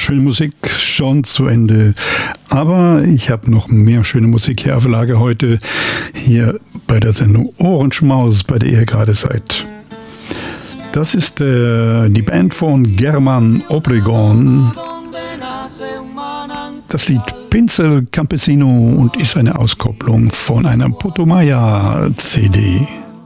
schöne Musik schon zu Ende. Aber ich habe noch mehr schöne Musik hier auf Lager heute, hier bei der Sendung Ohrenschmaus, bei der ihr gerade seid. Das ist die Band von German Obregon. Das Lied Pincel Campesino und ist eine Auskopplung von einer Putumayo CD.